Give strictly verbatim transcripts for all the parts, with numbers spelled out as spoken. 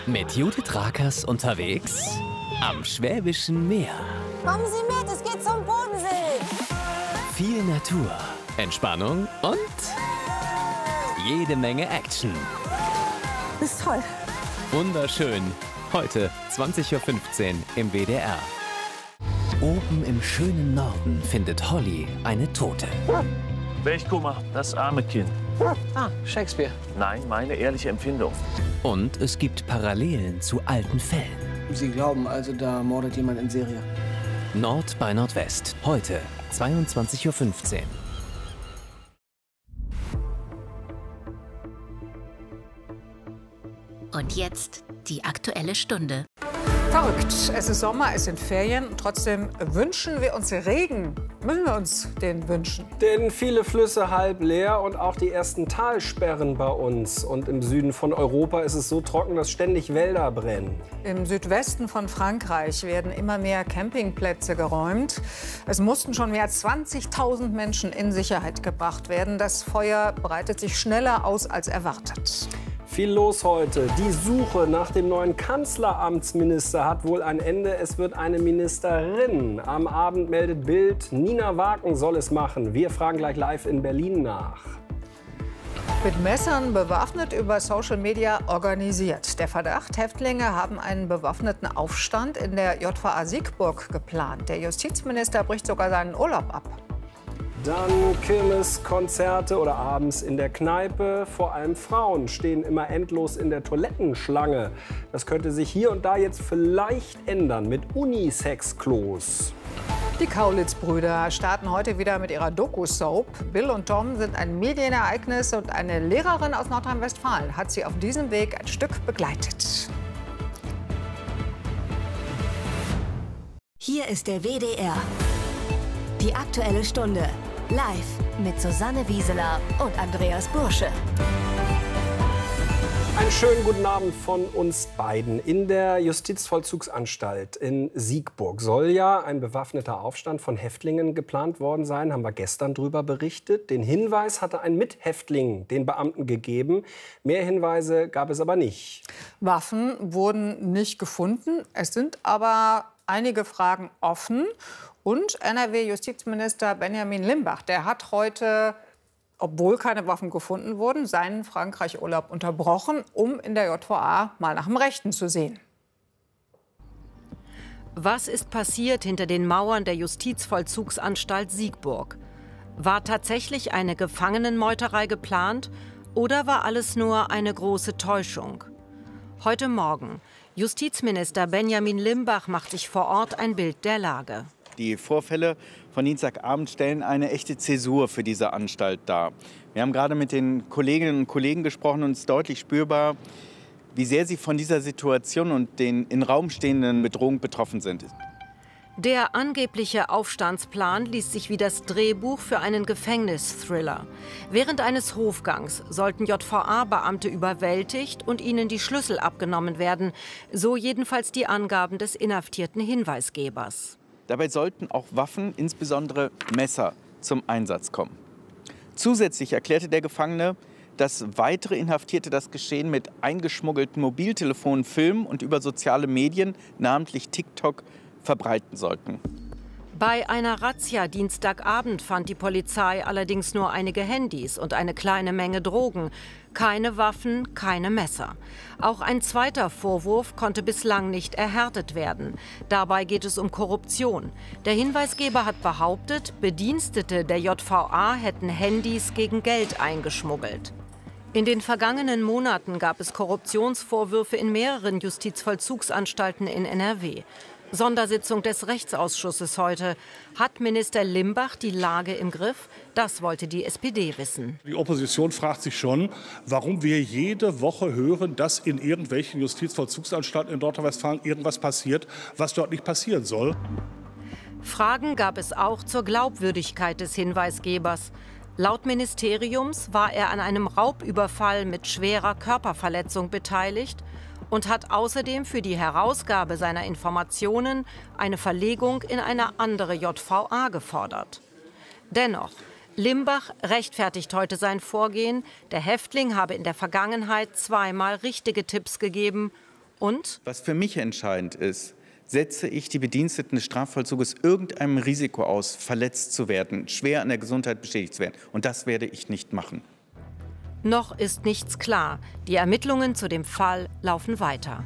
Mit Judith Rakers unterwegs am Schwäbischen Meer. Kommen Sie mit, es geht zum Bodensee. Viel Natur, Entspannung und jede Menge Action. Das ist toll. Wunderschön. Heute zwanzig Uhr fünfzehn im W D R. Oben im schönen Norden findet Holly eine Tote. Welch Kummer, das arme Kind. Ah, Shakespeare. Nein, meine ehrliche Empfindung. Und es gibt Parallelen zu alten Fällen. Sie glauben also, da mordet jemand in Serie? Nord bei Nordwest. Heute zweiundzwanzig Uhr fünfzehn. Und jetzt die Aktuelle Stunde. Verrückt. Es ist Sommer, es sind Ferien. Trotzdem wünschen wir uns Regen. Müssen wir uns den wünschen? Denn viele Flüsse halb leer und auch die ersten Talsperren bei uns. Und im Süden von Europa ist es so trocken, dass ständig Wälder brennen. Im Südwesten von Frankreich werden immer mehr Campingplätze geräumt. Es mussten schon mehr als zwanzigtausend Menschen in Sicherheit gebracht werden. Das Feuer breitet sich schneller aus als erwartet. Viel los heute. Die Suche nach dem neuen Kanzleramtsminister hat wohl ein Ende. Es wird eine Ministerin. Am Abend meldet Bild, Nina Wagen soll es machen. Wir fragen gleich live in Berlin nach. Mit Messern bewaffnet über Social Media organisiert. Der Verdacht, Häftlinge haben einen bewaffneten Aufstand in der J V A Siegburg geplant. Der Justizminister bricht sogar seinen Urlaub ab. Dann Kirmes, Konzerte oder abends in der Kneipe. Vor allem Frauen stehen immer endlos in der Toilettenschlange. Das könnte sich hier und da jetzt vielleicht ändern mit Unisex-Klos. Die Kaulitz-Brüder starten heute wieder mit ihrer Doku-Soap. Bill und Tom sind ein Medienereignis und eine Lehrerin aus Nordrhein-Westfalen hat sie auf diesem Weg ein Stück begleitet. Hier ist der W D R. Die Aktuelle Stunde. Live mit Susanne Wieseler und Andreas Bursche. Einen schönen guten Abend von uns beiden. In der Justizvollzugsanstalt in Siegburg soll ja ein bewaffneter Aufstand von Häftlingen geplant worden sein. Haben wir gestern darüber berichtet. Den Hinweis hatte ein Mithäftling den Beamten gegeben. Mehr Hinweise gab es aber nicht. Waffen wurden nicht gefunden. Es sind aber einige Fragen offen. Und N R W-Justizminister Benjamin Limbach, der hat heute, obwohl keine Waffen gefunden wurden, seinen Frankreich-Urlaub unterbrochen, um in der J V A mal nach dem Rechten zu sehen. Was ist passiert hinter den Mauern der Justizvollzugsanstalt Siegburg? War tatsächlich eine Gefangenenmeuterei geplant oder war alles nur eine große Täuschung? Heute Morgen. Justizminister Benjamin Limbach macht sich vor Ort ein Bild der Lage. Die Vorfälle von Dienstagabend stellen eine echte Zäsur für diese Anstalt dar. Wir haben gerade mit den Kolleginnen und Kollegen gesprochen und es ist deutlich spürbar, wie sehr sie von dieser Situation und den im Raum stehenden Bedrohungen betroffen sind. Der angebliche Aufstandsplan liest sich wie das Drehbuch für einen Gefängnisthriller. Während eines Hofgangs sollten J V A-Beamte überwältigt und ihnen die Schlüssel abgenommen werden. So jedenfalls die Angaben des inhaftierten Hinweisgebers. Dabei sollten auch Waffen, insbesondere Messer, zum Einsatz kommen. Zusätzlich erklärte der Gefangene, dass weitere Inhaftierte das Geschehen mit eingeschmuggelten Mobiltelefonen filmen und über soziale Medien, namentlich TikTok, verbreiten sollten. Bei einer Razzia Dienstagabend fand die Polizei allerdings nur einige Handys und eine kleine Menge Drogen. Keine Waffen, keine Messer. Auch ein zweiter Vorwurf konnte bislang nicht erhärtet werden. Dabei geht es um Korruption. Der Hinweisgeber hat behauptet, Bedienstete der J V A hätten Handys gegen Geld eingeschmuggelt. In den vergangenen Monaten gab es Korruptionsvorwürfe in mehreren Justizvollzugsanstalten in N R W. Sondersitzung des Rechtsausschusses heute. Hat Minister Limbach die Lage im Griff? Das wollte die S P D wissen. Die Opposition fragt sich schon, warum wir jede Woche hören, dass in irgendwelchen Justizvollzugsanstalten in Nordrhein-Westfalen irgendwas passiert, was dort nicht passieren soll. Fragen gab es auch zur Glaubwürdigkeit des Hinweisgebers. Laut Ministeriums war er an einem Raubüberfall mit schwerer Körperverletzung beteiligt und hat außerdem für die Herausgabe seiner Informationen eine Verlegung in eine andere J V A gefordert. Dennoch, Limbach rechtfertigt heute sein Vorgehen. Der Häftling habe in der Vergangenheit zweimal richtige Tipps gegeben Und? Was für mich entscheidend ist, setze ich die Bediensteten des Strafvollzuges irgendeinem Risiko aus, verletzt zu werden, schwer an der Gesundheit beschädigt zu werden. Und das werde ich nicht machen. Noch ist nichts klar. Die Ermittlungen zu dem Fall laufen weiter.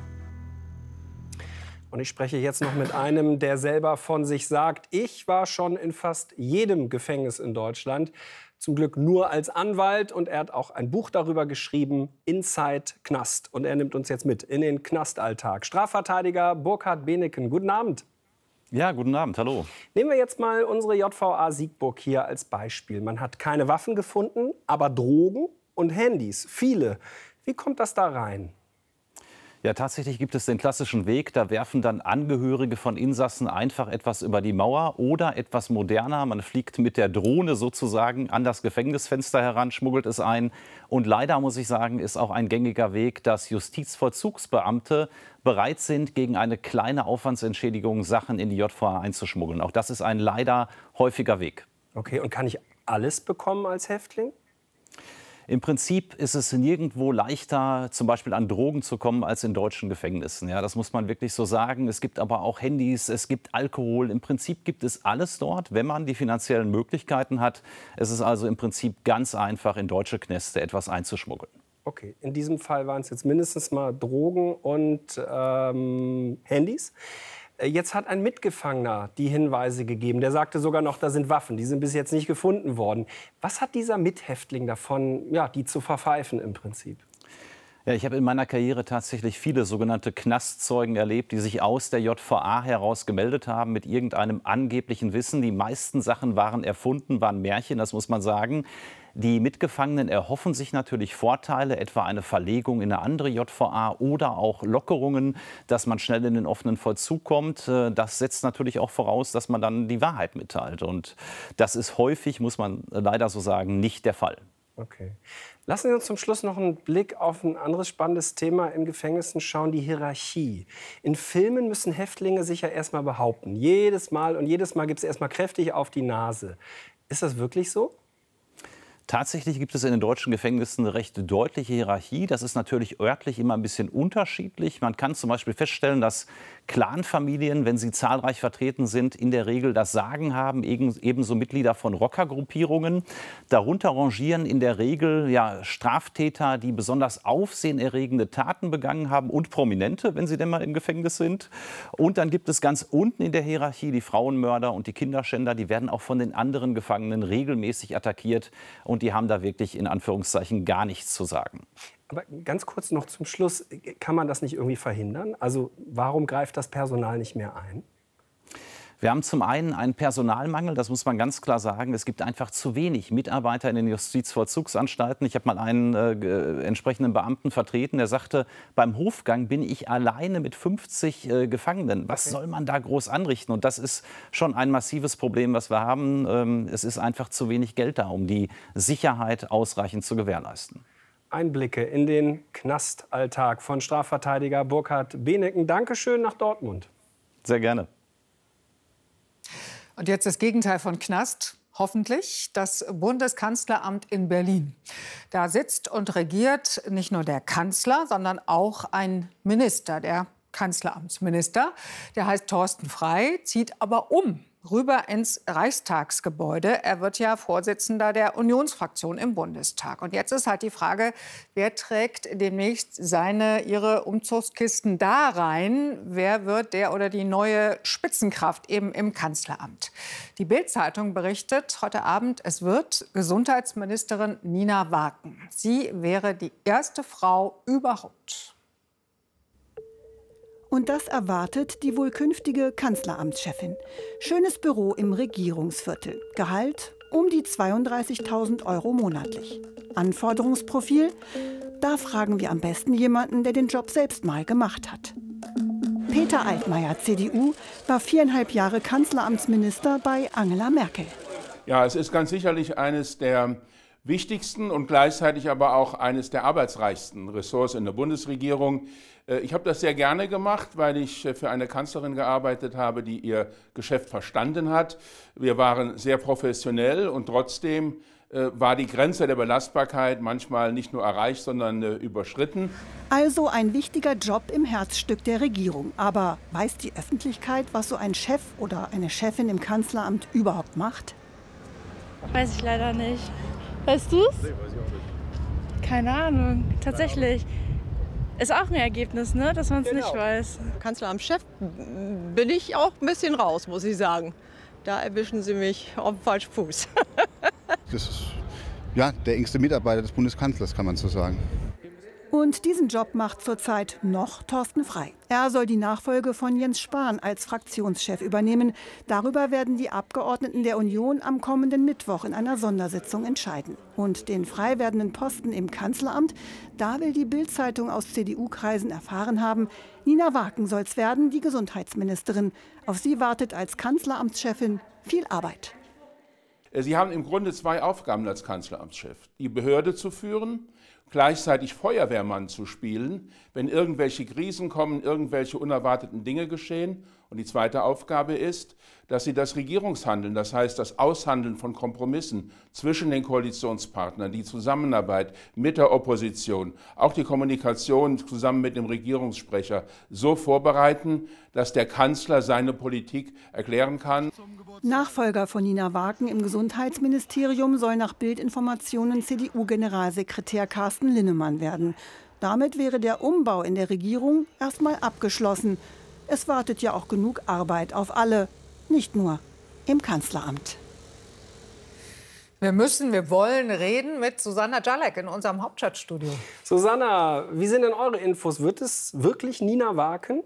Und ich spreche jetzt noch mit einem, der selber von sich sagt, ich war schon in fast jedem Gefängnis in Deutschland. Zum Glück nur als Anwalt. Und er hat auch ein Buch darüber geschrieben, Inside Knast. Und er nimmt uns jetzt mit in den Knastalltag. Strafverteidiger Burkhard Beneken, guten Abend. Ja, guten Abend, hallo. Nehmen wir jetzt mal unsere J V A Siegburg hier als Beispiel. Man hat keine Waffen gefunden, aber Drogen und Handys, viele. Wie kommt das da rein? Ja, tatsächlich gibt es den klassischen Weg. Da werfen dann Angehörige von Insassen einfach etwas über die Mauer oder etwas moderner. Man fliegt mit der Drohne sozusagen an das Gefängnisfenster heran, schmuggelt es ein. Und leider, muss ich sagen, ist auch ein gängiger Weg, dass Justizvollzugsbeamte bereit sind, gegen eine kleine Aufwandsentschädigung Sachen in die J V A einzuschmuggeln. Auch das ist ein leider häufiger Weg. Okay, und kann ich alles bekommen als Häftling? Im Prinzip ist es nirgendwo leichter, zum Beispiel an Drogen zu kommen, als in deutschen Gefängnissen. Ja, das muss man wirklich so sagen. Es gibt aber auch Handys, es gibt Alkohol. Im Prinzip gibt es alles dort, wenn man die finanziellen Möglichkeiten hat. Es ist also im Prinzip ganz einfach, in deutsche Knäste etwas einzuschmuggeln. Okay, in diesem Fall waren es jetzt mindestens mal Drogen und ähm, Handys. Jetzt hat ein Mitgefangener die Hinweise gegeben. Der sagte sogar noch, da sind Waffen. Die sind bis jetzt nicht gefunden worden. Was hat dieser Mithäftling davon, ja, die zu verpfeifen im Prinzip? Ja, ich habe in meiner Karriere tatsächlich viele sogenannte Knastzeugen erlebt, die sich aus der J V A heraus gemeldet haben mit irgendeinem angeblichen Wissen. Die meisten Sachen waren erfunden, waren Märchen, das muss man sagen. Die Mitgefangenen erhoffen sich natürlich Vorteile, etwa eine Verlegung in eine andere J V A oder auch Lockerungen, dass man schnell in den offenen Vollzug kommt. Das setzt natürlich auch voraus, dass man dann die Wahrheit mitteilt. Und das ist häufig, muss man leider so sagen, nicht der Fall. Okay. Lassen Sie uns zum Schluss noch einen Blick auf ein anderes spannendes Thema in Gefängnissen schauen, die Hierarchie. In Filmen müssen Häftlinge sich ja erstmal behaupten. Jedes Mal und jedes Mal gibt es erstmal kräftig auf die Nase. Ist das wirklich so? Tatsächlich gibt es in den deutschen Gefängnissen eine recht deutliche Hierarchie. Das ist natürlich örtlich immer ein bisschen unterschiedlich. Man kann zum Beispiel feststellen, dass Clanfamilien, wenn sie zahlreich vertreten sind, in der Regel das Sagen haben, ebenso Mitglieder von Rockergruppierungen. Darunter rangieren in der Regel ja, Straftäter, die besonders aufsehenerregende Taten begangen haben und Prominente, wenn sie denn mal im Gefängnis sind. Und dann gibt es ganz unten in der Hierarchie die Frauenmörder und die Kinderschänder. Die werden auch von den anderen Gefangenen regelmäßig attackiert. Und die haben da wirklich in Anführungszeichen gar nichts zu sagen. Aber ganz kurz noch zum Schluss, kann man das nicht irgendwie verhindern? Also warum greift das Personal nicht mehr ein? Wir haben zum einen einen Personalmangel, das muss man ganz klar sagen. Es gibt einfach zu wenig Mitarbeiter in den Justizvollzugsanstalten. Ich habe mal einen äh, entsprechenden Beamten vertreten, der sagte, beim Hofgang bin ich alleine mit fünfzig äh, Gefangenen. Was okay. soll man da groß anrichten? Und das ist schon ein massives Problem, was wir haben. Ähm, es ist einfach zu wenig Geld da, um die Sicherheit ausreichend zu gewährleisten. Einblicke in den Knastalltag von Strafverteidiger Burkhard Beneken. Dankeschön nach Dortmund. Sehr gerne. Und jetzt das Gegenteil von Knast, hoffentlich, das Bundeskanzleramt in Berlin. Da sitzt und regiert nicht nur der Kanzler, sondern auch ein Minister, der Kanzleramtsminister. Der heißt Thorsten Frey, zieht aber um rüber ins Reichstagsgebäude. Er wird ja Vorsitzender der Unionsfraktion im Bundestag. Und jetzt ist halt die Frage, wer trägt demnächst seine, ihre Umzugskisten da rein? Wer wird der oder die neue Spitzenkraft eben im Kanzleramt? Die Bild-Zeitung berichtet heute Abend, es wird Gesundheitsministerin Nina Waken. Sie wäre die erste Frau überhaupt. Und das erwartet die wohl künftige Kanzleramtschefin. Schönes Büro im Regierungsviertel. Gehalt um die zweiunddreißigtausend Euro monatlich. Anforderungsprofil? Da fragen wir am besten jemanden, der den Job selbst mal gemacht hat. Peter Altmaier, C D U, war viereinhalb Jahre Kanzleramtsminister bei Angela Merkel. Ja, es ist ganz sicherlich eines der wichtigsten und gleichzeitig aber auch eines der arbeitsreichsten Ressorts in der Bundesregierung. Ich habe das sehr gerne gemacht, weil ich für eine Kanzlerin gearbeitet habe, die ihr Geschäft verstanden hat. Wir waren sehr professionell und trotzdem äh, war die Grenze der Belastbarkeit manchmal nicht nur erreicht, sondern äh, überschritten. Also ein wichtiger Job im Herzstück der Regierung. Aber weiß die Öffentlichkeit, was so ein Chef oder eine Chefin im Kanzleramt überhaupt macht? Weiß ich leider nicht. Weißt du's? Nee, weiß ich auch nicht. Keine Ahnung, tatsächlich. Ist auch ein Ergebnis, ne? Dass man es genau. nicht weiß. Kanzleramtschef bin ich auch ein bisschen raus, muss ich sagen. Da erwischen Sie mich auf dem falschen Fuß. Das ist ja, der engste Mitarbeiter des Bundeskanzlers, kann man so sagen. Und diesen Job macht zurzeit noch Thorsten Frey. Er soll die Nachfolge von Jens Spahn als Fraktionschef übernehmen. Darüber werden die Abgeordneten der Union am kommenden Mittwoch in einer Sondersitzung entscheiden. Und den frei werdenden Posten im Kanzleramt, da will die Bild-Zeitung aus C D U-Kreisen erfahren haben, Nina Waken soll es werden, die Gesundheitsministerin. Auf sie wartet als Kanzleramtschefin viel Arbeit. Sie haben im Grunde zwei Aufgaben als Kanzleramtschef. Die Behörde zu führen, gleichzeitig Feuerwehrmann zu spielen, wenn irgendwelche Krisen kommen, irgendwelche unerwarteten Dinge geschehen. Und die zweite Aufgabe ist, dass Sie das Regierungshandeln, das heißt das Aushandeln von Kompromissen zwischen den Koalitionspartnern, die Zusammenarbeit mit der Opposition, auch die Kommunikation zusammen mit dem Regierungssprecher so vorbereiten, dass der Kanzler seine Politik erklären kann. Nachfolger von Nina Waken im Gesundheitsministerium soll nach Bildinformationen C D U-Generalsekretär Carsten Linnemann werden. Damit wäre der Umbau in der Regierung erstmal abgeschlossen. Es wartet ja auch genug Arbeit auf alle, nicht nur im Kanzleramt. Wir müssen, wir wollen reden mit Susanna Jalek in unserem Hauptstadtstudio. Susanna, wie sind denn eure Infos? Wird es wirklich Nina Waken?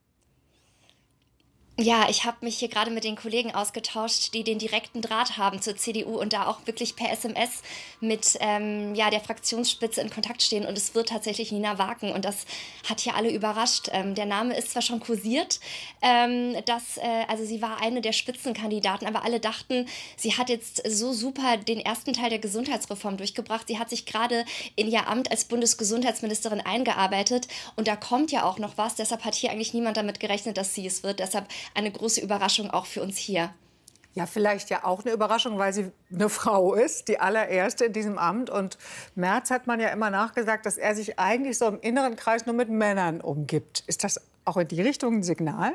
Ja, ich habe mich hier gerade mit den Kollegen ausgetauscht, die den direkten Draht haben zur C D U und da auch wirklich per S M S mit ähm, ja, der Fraktionsspitze in Kontakt stehen. Und es wird tatsächlich Nina Waken. Und das hat hier alle überrascht. Ähm, der Name ist zwar schon kursiert, ähm, dass, äh, also sie war eine der Spitzenkandidaten, aber alle dachten, sie hat jetzt so super den ersten Teil der Gesundheitsreform durchgebracht. Sie hat sich gerade in ihr Amt als Bundesgesundheitsministerin eingearbeitet. Und da kommt ja auch noch was. Deshalb hat hier eigentlich niemand damit gerechnet, dass sie es wird. Deshalb eine große Überraschung auch für uns hier. Ja, vielleicht ja auch eine Überraschung, weil sie eine Frau ist, die allererste in diesem Amt. Und Merz hat man ja immer nachgesagt, dass er sich eigentlich so im inneren Kreis nur mit Männern umgibt. Ist das auch in die Richtung ein Signal?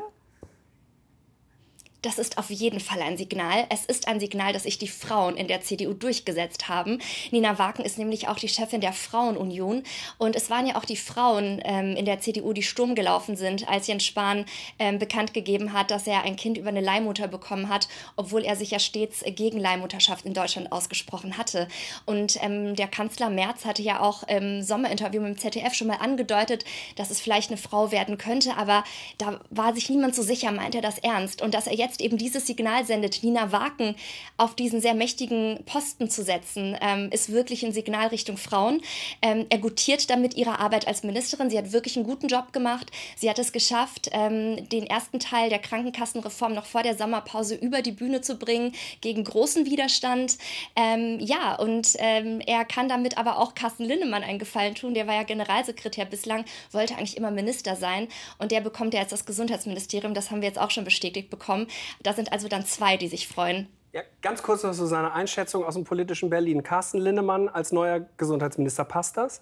Das ist auf jeden Fall ein Signal. Es ist ein Signal, dass sich die Frauen in der C D U durchgesetzt haben. Nina Waken ist nämlich auch die Chefin der Frauenunion. Und es waren ja auch die Frauen ähm, in der C D U, die Sturm gelaufen sind, als Jens Spahn ähm, bekannt gegeben hat, dass er ein Kind über eine Leihmutter bekommen hat, obwohl er sich ja stets gegen Leihmutterschaft in Deutschland ausgesprochen hatte. Und ähm, der Kanzler Merz hatte ja auch im Sommerinterview mit dem Z D F schon mal angedeutet, dass es vielleicht eine Frau werden könnte. Aber da war sich niemand so sicher, meint er das ernst. Und dass er jetzt eben dieses Signal sendet, Nina Waken auf diesen sehr mächtigen Posten zu setzen, ähm, ist wirklich ein Signal Richtung Frauen. Ähm, er gutiert damit ihre Arbeit als Ministerin. Sie hat wirklich einen guten Job gemacht. Sie hat es geschafft, ähm, den ersten Teil der Krankenkassenreform noch vor der Sommerpause über die Bühne zu bringen, gegen großen Widerstand. Ähm, ja, und ähm, er kann damit aber auch Carsten Linnemann einen Gefallen tun. Der war ja Generalsekretär bislang, wollte eigentlich immer Minister sein. Und der bekommt ja jetzt das Gesundheitsministerium. Das haben wir jetzt auch schon bestätigt bekommen. Da sind also dann zwei, die sich freuen. Ja, ganz kurz noch so seine Einschätzung aus dem politischen Berlin. Carsten Linnemann als neuer Gesundheitsminister, passt das?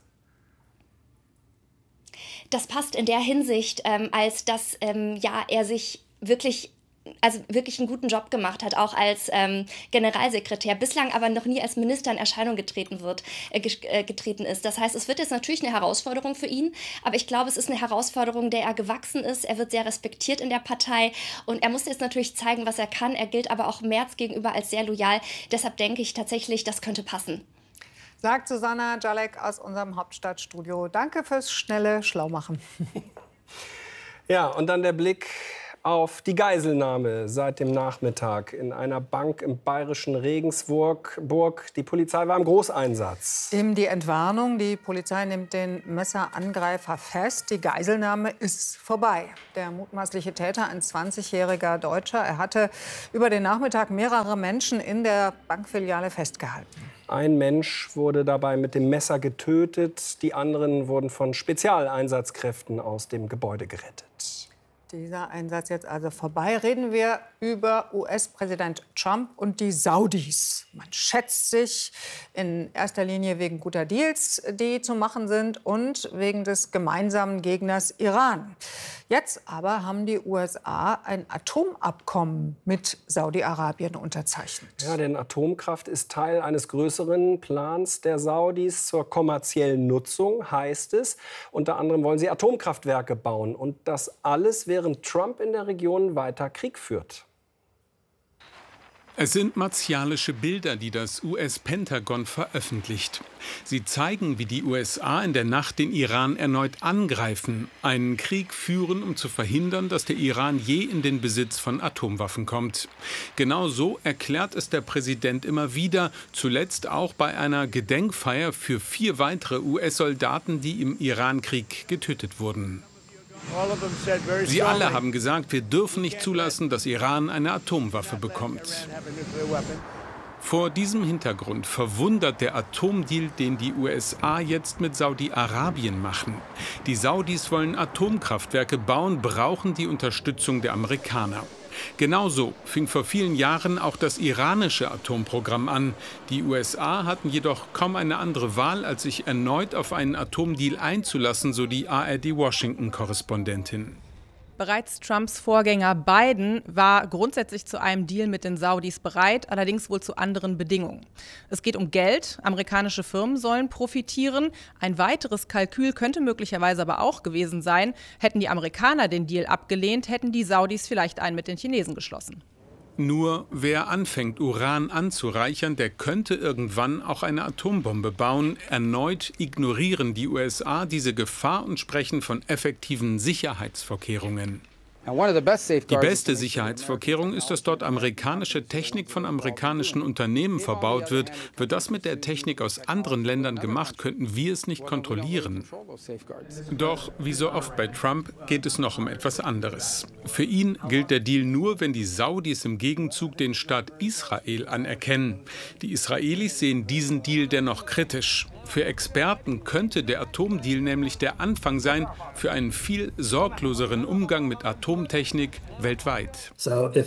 Das passt in der Hinsicht, ähm, als dass ähm, ja, er sich wirklich also wirklich einen guten Job gemacht hat, auch als ähm, Generalsekretär, bislang aber noch nie als Minister in Erscheinung getreten wird, äh, getreten ist. Das heißt, es wird jetzt natürlich eine Herausforderung für ihn, aber ich glaube, es ist eine Herausforderung, der er gewachsen ist. Er wird sehr respektiert in der Partei und er muss jetzt natürlich zeigen, was er kann. Er gilt aber auch Merz gegenüber als sehr loyal. Deshalb denke ich tatsächlich, das könnte passen. Sagt Susanna Jalek aus unserem Hauptstadtstudio. Danke fürs schnelle Schlaumachen. Ja, und dann der Blick auf die Geiselnahme seit dem Nachmittag in einer Bank im bayerischen Regensburg. Die Polizei war im Großeinsatz. Eben die Entwarnung. Die Polizei nimmt den Messerangreifer fest. Die Geiselnahme ist vorbei. Der mutmaßliche Täter, ein zwanzigjähriger Deutscher, er hatte über den Nachmittag mehrere Menschen in der Bankfiliale festgehalten. Ein Mensch wurde dabei mit dem Messer getötet. Die anderen wurden von Spezialeinsatzkräften aus dem Gebäude gerettet. Dieser Einsatz jetzt also vorbei. Reden wir über U S-Präsident Trump und die Saudis. Man schätzt sich in erster Linie wegen guter Deals, die zu machen sind, und wegen des gemeinsamen Gegners Iran. Jetzt aber haben die U S A ein Atomabkommen mit Saudi-Arabien unterzeichnet. Ja, denn Atomkraft ist Teil eines größeren Plans der Saudis zur kommerziellen Nutzung, heißt es. Unter anderem wollen sie Atomkraftwerke bauen. Und das alles während Trump in der Region weiter Krieg führt. Es sind martialische Bilder, die das U S-Pentagon veröffentlicht. Sie zeigen, wie die U S A in der Nacht den Iran erneut angreifen, einen Krieg führen, um zu verhindern, dass der Iran je in den Besitz von Atomwaffen kommt. Genau so erklärt es der Präsident immer wieder, zuletzt auch bei einer Gedenkfeier für vier weitere U S-Soldaten, die im Iran-Krieg getötet wurden. Sie alle haben gesagt, wir dürfen nicht zulassen, dass Iran eine Atomwaffe bekommt. Vor diesem Hintergrund verwundert der Atomdeal, den die U S A jetzt mit Saudi-Arabien machen. Die Saudis wollen Atomkraftwerke bauen, brauchen die Unterstützung der Amerikaner. Genauso fing vor vielen Jahren auch das iranische Atomprogramm an. Die U S A hatten jedoch kaum eine andere Wahl, als sich erneut auf einen Atomdeal einzulassen, so die A R D-Washington-Korrespondentin. Bereits Trumps Vorgänger Biden war grundsätzlich zu einem Deal mit den Saudis bereit, allerdings wohl zu anderen Bedingungen. Es geht um Geld, amerikanische Firmen sollen profitieren. Ein weiteres Kalkül könnte möglicherweise aber auch gewesen sein, hätten die Amerikaner den Deal abgelehnt, hätten die Saudis vielleicht einen mit den Chinesen geschlossen. Nur wer anfängt, Uran anzureichern, der könnte irgendwann auch eine Atombombe bauen. Erneut ignorieren die U S A diese Gefahr und sprechen von effektiven Sicherheitsvorkehrungen. Die beste Sicherheitsvorkehrung ist, dass dort amerikanische Technik von amerikanischen Unternehmen verbaut wird. Wird das mit der Technik aus anderen Ländern gemacht, könnten wir es nicht kontrollieren. Doch wie so oft bei Trump geht es noch um etwas anderes. Für ihn gilt der Deal nur, wenn die Saudis im Gegenzug den Staat Israel anerkennen. Die Israelis sehen diesen Deal dennoch kritisch. Für Experten könnte der Atomdeal nämlich der Anfang sein für einen viel sorgloseren Umgang mit Atomtechnik weltweit.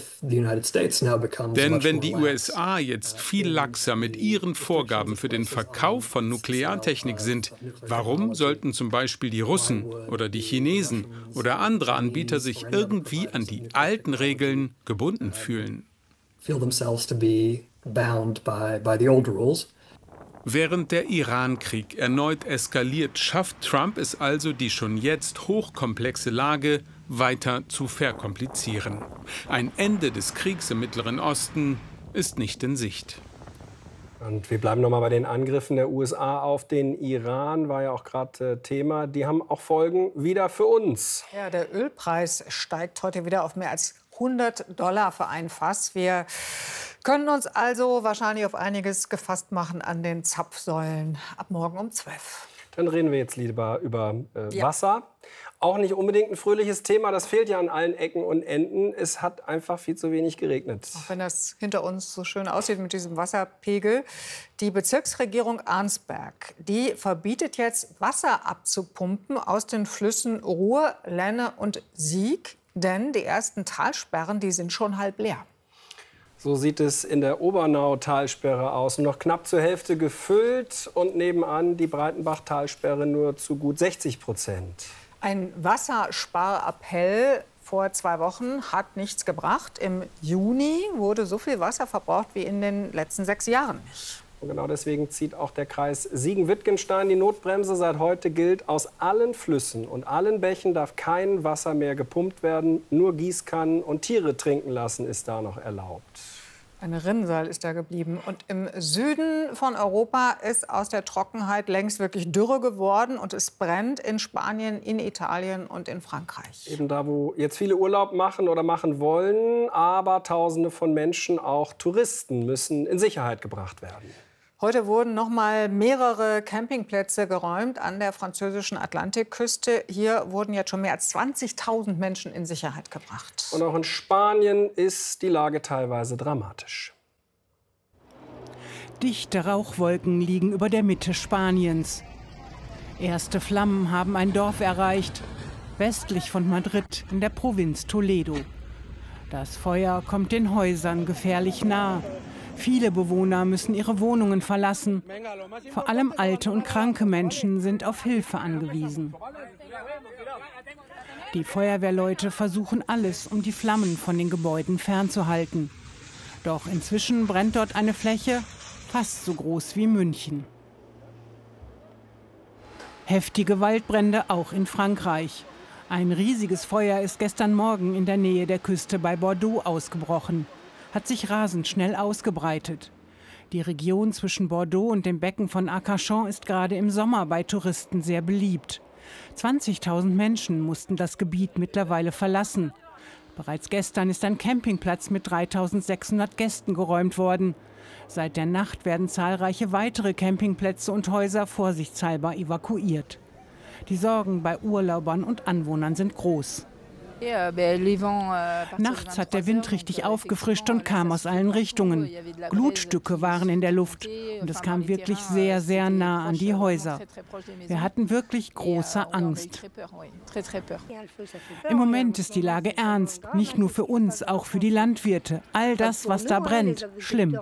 Denn wenn die U S A jetzt viel laxer mit ihren Vorgaben für den Verkauf von Nukleartechnik sind, warum sollten zum Beispiel die Russen oder die Chinesen oder andere Anbieter sich irgendwie an die alten Regeln gebunden fühlen? Während der Iran-Krieg erneut eskaliert, schafft Trump es also, die schon jetzt hochkomplexe Lage weiter zu verkomplizieren. Ein Ende des Kriegs im Mittleren Osten ist nicht in Sicht. Und wir bleiben noch mal bei den Angriffen der U S A auf den Iran, war ja auch gerade äh, Thema. Die haben auch Folgen wieder für uns. Ja, der Ölpreis steigt heute wieder auf mehr als hundert Dollar für ein Fass. Wir können uns also wahrscheinlich auf einiges gefasst machen an den Zapfsäulen ab morgen um zwölf. Dann reden wir jetzt lieber über äh, Ja. Wasser. Auch nicht unbedingt ein fröhliches Thema, das fehlt ja an allen Ecken und Enden. Es hat einfach viel zu wenig geregnet. Auch wenn das hinter uns so schön aussieht mit diesem Wasserpegel. Die Bezirksregierung Arnsberg, die verbietet jetzt Wasser abzupumpen aus den Flüssen Ruhr, Lenne und Sieg. Denn die ersten Talsperren, die sind schon halb leer. So sieht es in der Obernau-Talsperre aus. Noch knapp zur Hälfte gefüllt und nebenan die Breitenbach-Talsperre nur zu gut sechzig Prozent. Ein Wassersparappell vor zwei Wochen hat nichts gebracht. Im Juni wurde so viel Wasser verbraucht wie in den letzten sechs Jahren nicht. Und genau deswegen zieht auch der Kreis Siegen-Wittgenstein die Notbremse. Seit heute gilt, aus allen Flüssen und allen Bächen darf kein Wasser mehr gepumpt werden. Nur Gießkannen und Tiere trinken lassen ist da noch erlaubt. Eine Rinnsal ist da geblieben. Und im Süden von Europa ist aus der Trockenheit längst wirklich Dürre geworden. Und es brennt in Spanien, in Italien und in Frankreich. Eben da, wo jetzt viele Urlaub machen oder machen wollen. Aber Tausende von Menschen, auch Touristen, müssen in Sicherheit gebracht werden. Heute wurden noch mal mehrere Campingplätze geräumt an der französischen Atlantikküste. Hier wurden jetzt schon mehr als zwanzigtausend Menschen in Sicherheit gebracht. Und auch in Spanien ist die Lage teilweise dramatisch. Dichte Rauchwolken liegen über der Mitte Spaniens. Erste Flammen haben ein Dorf erreicht. westlich von Madrid in der Provinz Toledo. Das Feuer kommt den Häusern gefährlich nah. Viele Bewohner müssen ihre Wohnungen verlassen. Vor allem alte und kranke Menschen sind auf Hilfe angewiesen. Die Feuerwehrleute versuchen alles, um die Flammen von den Gebäuden fernzuhalten. Doch inzwischen brennt dort eine Fläche fast so groß wie München. Heftige Waldbrände auch in Frankreich. Ein riesiges Feuer ist gestern Morgen in der Nähe der Küste bei Bordeaux ausgebrochen. Hat sich rasend schnell ausgebreitet. Die Region zwischen Bordeaux und dem Becken von Arcachon ist gerade im Sommer bei Touristen sehr beliebt. zwanzigtausend Menschen mussten das Gebiet mittlerweile verlassen. Bereits gestern ist ein Campingplatz mit dreitausendsechshundert Gästen geräumt worden. Seit der Nacht werden zahlreiche weitere Campingplätze und Häuser vorsichtshalber evakuiert. Die Sorgen bei Urlaubern und Anwohnern sind groß. Nachts hat der Wind richtig aufgefrischt und kam aus allen Richtungen. Glutstücke waren in der Luft und es kam wirklich sehr, sehr nah an die Häuser. Wir hatten wirklich große Angst. Im Moment ist die Lage ernst, nicht nur für uns, auch für die Landwirte. All das, was da brennt, schlimm.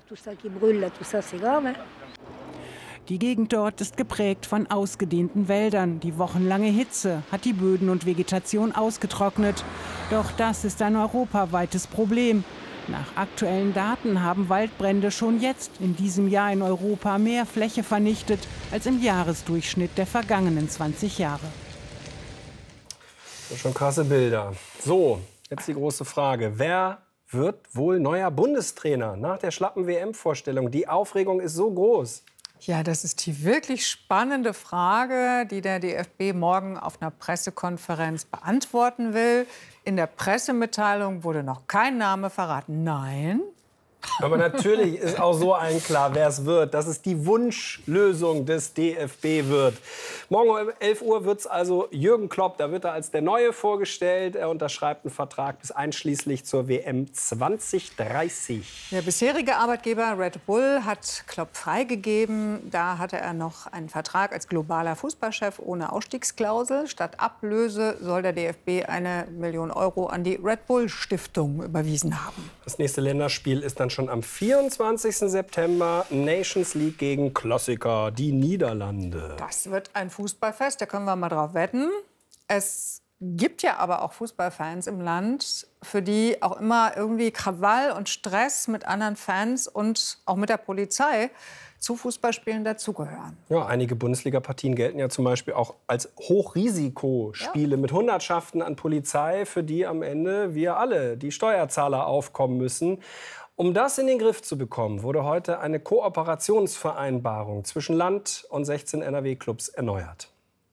Die Gegend dort ist geprägt von ausgedehnten Wäldern. Die wochenlange Hitze hat die Böden und Vegetation ausgetrocknet. Doch das ist ein europaweites Problem. Nach aktuellen Daten haben Waldbrände schon jetzt in diesem Jahr in Europa mehr Fläche vernichtet als im Jahresdurchschnitt der vergangenen zwanzig Jahre. Das sind schon krasse Bilder. So, jetzt die große Frage. Wer wird wohl neuer Bundestrainer nach der schlappen W M-Vorstellung? Die Aufregung ist so groß. Ja, das ist die wirklich spannende Frage, die der D F B morgen auf einer Pressekonferenz beantworten will. In der Pressemitteilung wurde noch kein Name verraten. Nein. Aber natürlich ist auch so allen klar, wer es wird, dass es die Wunschlösung des D F B wird. Morgen um elf Uhr wird es also Jürgen Klopp, da wird er als der Neue vorgestellt. Er unterschreibt einen Vertrag bis einschließlich zur W M zwanzig dreißig. Der bisherige Arbeitgeber Red Bull hat Klopp freigegeben. Da hatte er noch einen Vertrag als globaler Fußballchef ohne Ausstiegsklausel. Statt Ablöse soll der D F B eine Million Euro an die Red Bull Stiftung überwiesen haben. Das nächste Länderspiel ist dann schon am vierundzwanzigsten September. Nations League gegen Klassiker, die Niederlande. Das wird ein Fußballfest, da können wir mal drauf wetten. Es gibt ja aber auch Fußballfans im Land, für die auch immer irgendwie Krawall und Stress mit anderen Fans und auch mit der Polizei zu Fußballspielen dazugehören. Ja, einige Bundesliga-Partien gelten ja zum Beispiel auch als Hochrisikospiele ja. mit Hundertschaften an Polizei, für die am Ende wir alle, die Steuerzahler, aufkommen müssen. Um das in den Griff zu bekommen, wurde heute eine Kooperationsvereinbarung zwischen Land und sechzehn N R W-Clubs erneuert.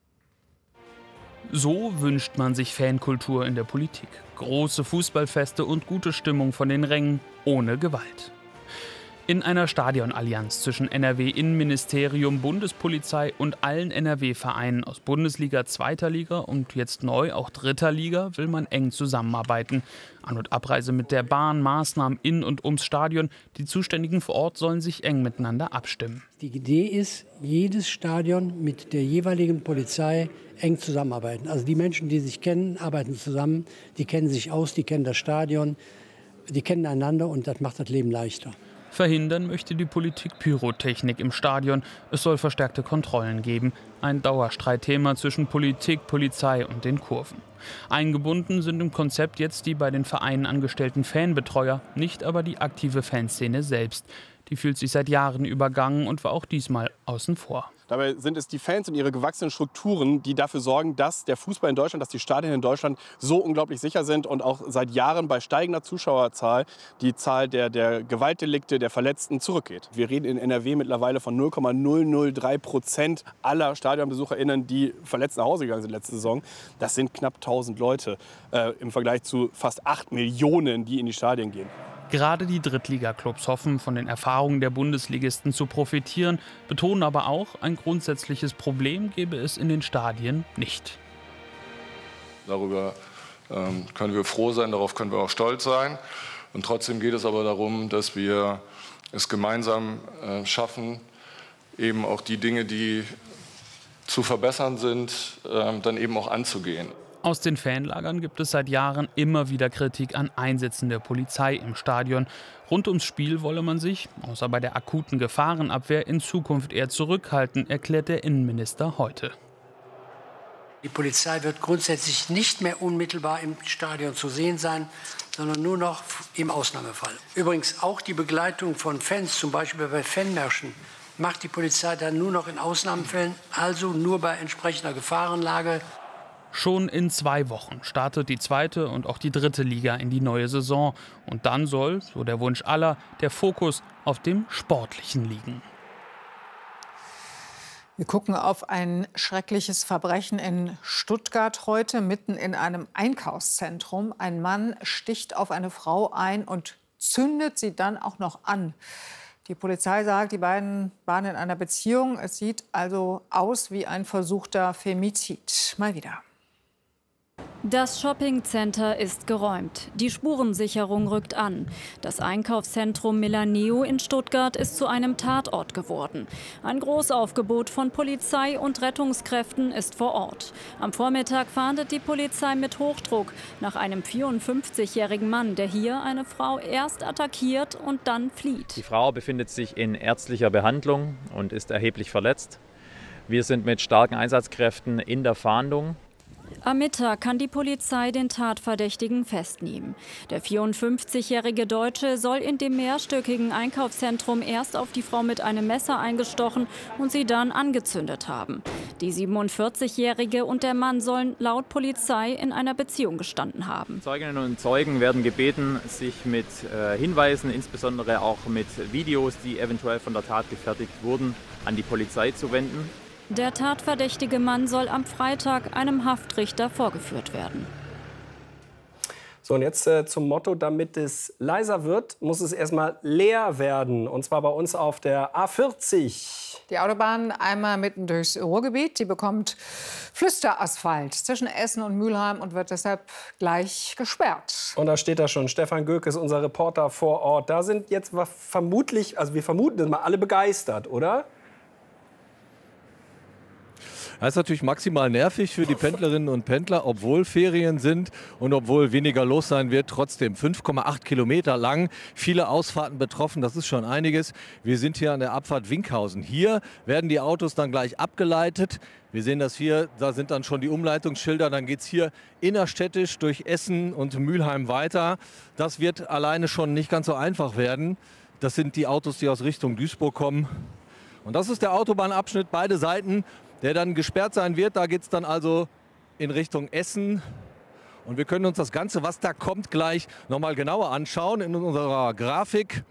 So wünscht man sich Fankultur in der Politik. Große Fußballfeste und gute Stimmung von den Rängen, ohne Gewalt. In einer Stadionallianz zwischen N R W-Innenministerium, Bundespolizei und allen N R W-Vereinen aus Bundesliga, zweiter Liga und jetzt neu auch dritter Liga will man eng zusammenarbeiten. An- und Abreise mit der Bahn, Maßnahmen in und ums Stadion. Die Zuständigen vor Ort sollen sich eng miteinander abstimmen. Die Idee ist, jedes Stadion mit der jeweiligen Polizei eng zusammenarbeiten. Also die Menschen, die sich kennen, arbeiten zusammen. Die kennen sich aus, die kennen das Stadion, die kennen einander und das macht das Leben leichter. Verhindern möchte die Politik Pyrotechnik im Stadion. Es soll verstärkte Kontrollen geben. Ein Dauerstreitthema zwischen Politik, Polizei und den Kurven. Eingebunden sind im Konzept jetzt die bei den Vereinen angestellten Fanbetreuer, nicht aber die aktive Fanszene selbst. Die fühlt sich seit Jahren übergangen und war auch diesmal außen vor. Dabei sind es die Fans und ihre gewachsenen Strukturen, die dafür sorgen, dass der Fußball in Deutschland, dass die Stadien in Deutschland so unglaublich sicher sind und auch seit Jahren bei steigender Zuschauerzahl die Zahl der, der Gewaltdelikte, der Verletzten zurückgeht. Wir reden in N R W mittlerweile von null Komma null null drei Prozent aller StadionbesucherInnen, die verletzt nach Hause gegangen sind letzte Saison. Das sind knapp tausend Leute äh, im Vergleich zu fast acht Millionen, die in die Stadien gehen. Gerade die Drittliga-Clubs hoffen, von den Erfahrungen der Bundesligisten zu profitieren, betonen aber auch, ein grundsätzliches Problem gäbe es in den Stadien nicht. Darüber ähm, können wir froh sein, darauf können wir auch stolz sein. Und trotzdem geht es aber darum, dass wir es gemeinsam äh, schaffen, eben auch die Dinge, die zu verbessern sind, äh, dann eben auch anzugehen. Aus den Fanlagern gibt es seit Jahren immer wieder Kritik an Einsätzen der Polizei im Stadion. Rund ums Spiel wolle man sich, außer bei der akuten Gefahrenabwehr, in Zukunft eher zurückhalten, erklärt der Innenminister heute. Die Polizei wird grundsätzlich nicht mehr unmittelbar im Stadion zu sehen sein, sondern nur noch im Ausnahmefall. Übrigens auch die Begleitung von Fans, zum Beispiel bei Fanmärschen, macht die Polizei dann nur noch in Ausnahmefällen, also nur bei entsprechender Gefahrenlage. Schon in zwei Wochen startet die zweite und auch die dritte Liga in die neue Saison. Und dann soll, so der Wunsch aller, der Fokus auf dem Sportlichen liegen. Wir gucken auf ein schreckliches Verbrechen in Stuttgart heute, mitten in einem Einkaufszentrum. Ein Mann sticht auf eine Frau ein und zündet sie dann auch noch an. Die Polizei sagt, die beiden waren in einer Beziehung. Es sieht also aus wie ein versuchter Femizid. Mal wieder. Das Shoppingcenter ist geräumt. Die Spurensicherung rückt an. Das Einkaufszentrum Milaneo in Stuttgart ist zu einem Tatort geworden. Ein Großaufgebot von Polizei und Rettungskräften ist vor Ort. Am Vormittag fahndet die Polizei mit Hochdruck nach einem vierundfünfzigjährigen Mann, der hier eine Frau erst attackiert und dann flieht. Die Frau befindet sich in ärztlicher Behandlung und ist erheblich verletzt. Wir sind mit starken Einsatzkräften in der Fahndung. Am Mittag kann die Polizei den Tatverdächtigen festnehmen. Der vierundfünfzigjährige Deutsche soll in dem mehrstöckigen Einkaufszentrum erst auf die Frau mit einem Messer eingestochen und sie dann angezündet haben. Die siebenundvierzigjährige und der Mann sollen laut Polizei in einer Beziehung gestanden haben. Zeuginnen und Zeugen werden gebeten, sich mit äh, Hinweisen, insbesondere auch mit Videos, die eventuell von der Tat gefertigt wurden, an die Polizei zu wenden. Der tatverdächtige Mann soll am Freitag einem Haftrichter vorgeführt werden. So, und jetzt äh, zum Motto: Damit es leiser wird, muss es erstmal leer werden. Und zwar bei uns auf der A vierzig. Die Autobahn einmal mitten durchs Ruhrgebiet. Die bekommt Flüsterasphalt zwischen Essen und Mülheim und wird deshalb gleich gesperrt. Und da steht da schon Stefan Gökes, unser Reporter vor Ort. Da sind jetzt vermutlich, also wir vermuten das mal, alle begeistert, oder? Das ist natürlich maximal nervig für die Pendlerinnen und Pendler, obwohl Ferien sind und obwohl weniger los sein wird. Trotzdem fünf Komma acht Kilometer lang, viele Ausfahrten betroffen, das ist schon einiges. Wir sind hier an der Abfahrt Winkhausen. Hier werden die Autos dann gleich abgeleitet. Wir sehen das hier, da sind dann schon die Umleitungsschilder. Dann geht es hier innerstädtisch durch Essen und Mülheim weiter. Das wird alleine schon nicht ganz so einfach werden. Das sind die Autos, die aus Richtung Duisburg kommen. Und das ist der Autobahnabschnitt, beide Seiten, der dann gesperrt sein wird. Da geht es dann also in Richtung Essen. Und wir können uns das Ganze, was da kommt, gleich noch mal genauer anschauen in unserer Grafik.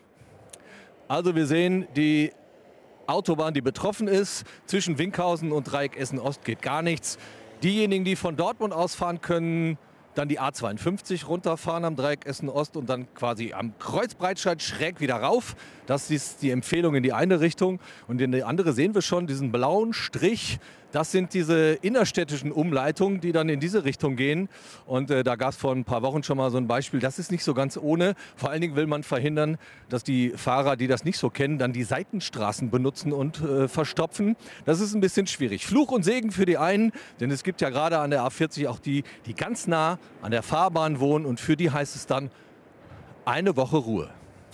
Also wir sehen die Autobahn, die betroffen ist. Zwischen Winkhausen und Dreieck Essen-Ost geht gar nichts. Diejenigen, die von Dortmund ausfahren können, dann die A zweiundfünfzig runterfahren am Dreieck Essen-Ost und dann quasi am Kreuzbreitscheid schräg wieder rauf. Das ist die Empfehlung in die eine Richtung. Und in die andere sehen wir schon diesen blauen Strich. Das sind diese innerstädtischen Umleitungen, die dann in diese Richtung gehen. Und äh, da gab es vor ein paar Wochen schon mal so ein Beispiel. Das ist nicht so ganz ohne. Vor allen Dingen will man verhindern, dass die Fahrer, die das nicht so kennen, dann die Seitenstraßen benutzen und äh, verstopfen. Das ist ein bisschen schwierig. Fluch und Segen für die einen, denn es gibt ja gerade an der A vierzig auch die, die ganz nah an der Fahrbahn wohnen. Und für die heißt es dann eine Woche Ruhe.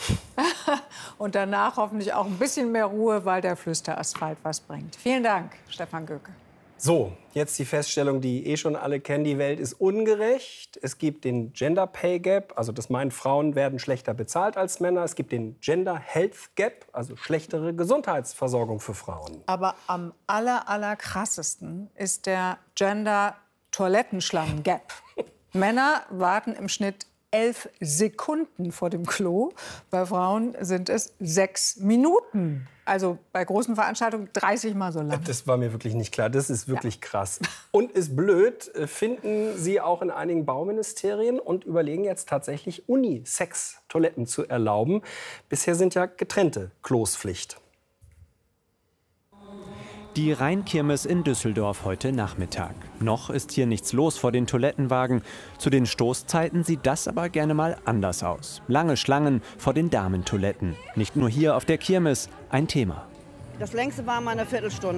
Und danach hoffentlich auch ein bisschen mehr Ruhe, weil der Flüsterasphalt was bringt. Vielen Dank, Stefan Göke. So, jetzt die Feststellung, die eh schon alle kennen. Die Welt ist ungerecht. Es gibt den Gender Pay Gap, also das meint, Frauen werden schlechter bezahlt als Männer. Es gibt den Gender Health Gap, also schlechtere Gesundheitsversorgung für Frauen. Aber am aller, aller krassesten ist der Gender Toilettenschlangen Gap. Männer warten im Schnitt elf Sekunden vor dem Klo. Bei Frauen sind es sechs Minuten. Also bei großen Veranstaltungen dreißig Mal so lang. Das war mir wirklich nicht klar. Das ist wirklich ja. krass. Und ist blöd, finden Sie auch in einigen Bauministerien und überlegen jetzt tatsächlich Unisex-Toiletten zu erlauben. Bisher sind ja getrennte Klos Pflicht. Die Rheinkirmes in Düsseldorf heute Nachmittag. Noch ist hier nichts los vor den Toilettenwagen. Zu den Stoßzeiten sieht das aber gerne mal anders aus. Lange Schlangen vor den Damentoiletten. Nicht nur hier auf der Kirmes ein Thema. Das längste war mal eine Viertelstunde.